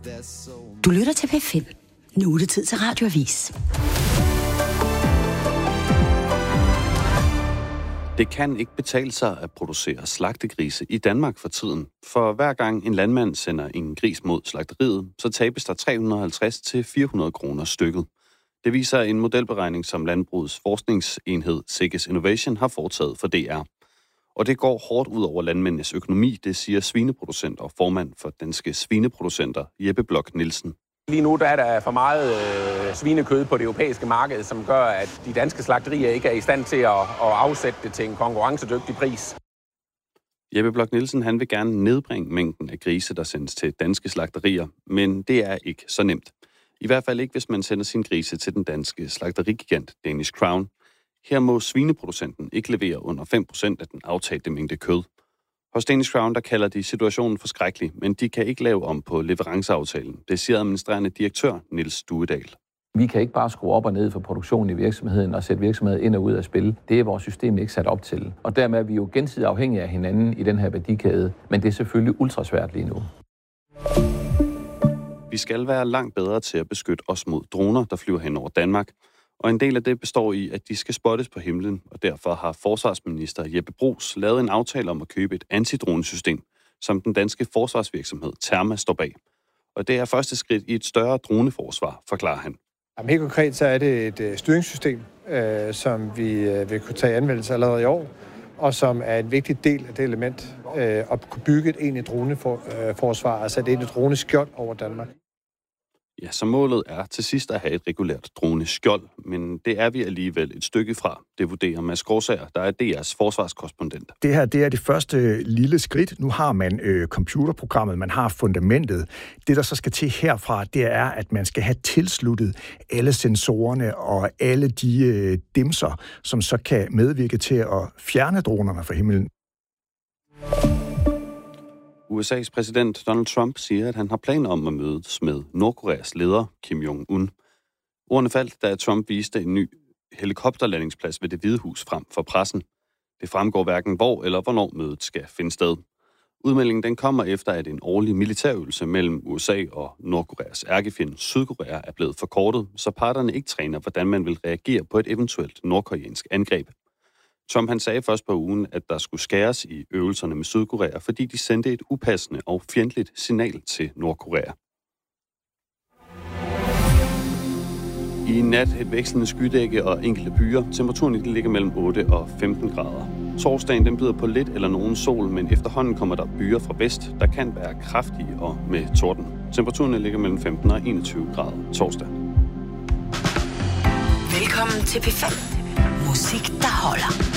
Du lytter til P5. Nu er det tid til Radioavis. Det kan ikke betale sig at producere slagtegrise i Danmark for tiden. For hver gang en landmand sender en gris mod slagteriet, så tabes der 350 til 400 kroner stykket. Det viser en modelberegning, som Landbrugets forskningsenhed Sikkes Innovation har foretaget for DR. Og det går hårdt ud over landmændenes økonomi, det siger svineproducent og formand for Danske Svineproducenter Jeppe Bloch Nielsen. Lige nu der er der for meget svinekød på det europæiske marked, som gør, at de danske slagterier ikke er i stand til at afsætte det til en konkurrencedygtig pris. Jeppe Bloch Nielsen han vil gerne nedbringe mængden af grise, der sendes til danske slagterier, men det er ikke så nemt. I hvert fald ikke, hvis man sender sin grise til den danske slagterigigant Danish Crown. Her må svineproducenten ikke levere under 5% af den aftalte mængde kød. Hos Danish Crown, der kalder de situationen forskrækkelig, men de kan ikke lave om på leveranceaftalen. Det siger administrerende direktør Niels Duedal. Vi kan ikke bare skrue op og ned for produktionen i virksomheden og sætte virksomheden ind og ud af spil. Det er vores system ikke sat op til. Og dermed er vi jo gensidigt afhængige af hinanden i den her værdikæde. Men det er selvfølgelig ultrasvært lige nu. Vi skal være langt bedre til at beskytte os mod droner, der flyver hen over Danmark. Og en del af det består i, at de skal spottes på himlen, og derfor har forsvarsminister Jeppe Bruus lavet en aftale om at købe et antidronesystem, som den danske forsvarsvirksomhed Therma står bag. Og det er første skridt i et større droneforsvar, forklarer han. Jamen, helt konkret så er det et styringssystem, som vi vil kunne tage anvendelse allerede i år, og som er en vigtig del af det element at kunne bygge et egentligt droneforsvar, altså et egentligt droneskjold over Danmark. Ja, så målet er til sidst at have et regulært droneskjold, men det er vi alligevel et stykke fra. Det vurderer Mads Gårdsager, der er DR's forsvarskorrespondent. Det her det er det første lille skridt. Nu har man computerprogrammet, man har fundamentet. Det, der så skal til herfra, det er, at man skal have tilsluttet alle sensorerne og alle de dimser, som så kan medvirke til at fjerne dronerne fra himlen. USA's præsident Donald Trump siger, at han har planer om at mødes med Nordkoreas leder Kim Jong-un. Ordene faldt, da Trump viste en ny helikopterlandingsplads ved Det Hvide Hus frem for pressen. Det fremgår hverken hvor eller hvornår mødet skal finde sted. Udmeldingen den kommer efter, at en årlig militærøvelse mellem USA og Nordkoreas ærkefjende Sydkorea er blevet forkortet, så parterne ikke træner, hvordan man vil reagere på et eventuelt nordkoreansk angreb. Trump han sagde først på ugen, at der skulle skæres i øvelserne med Sydkorea, fordi de sendte et upassende og fjendtligt signal til Nordkorea. I nat et vekslende skydække og enkelte byer. Temperaturen ligger mellem 8 og 15 grader. Torsdagen den byder på lidt eller nogen sol, men efterhånden kommer der byer fra vest, der kan være kraftige og med torden. Temperaturen ligger mellem 15 og 21 grader torsdag. Velkommen til P5. Musik, der holder.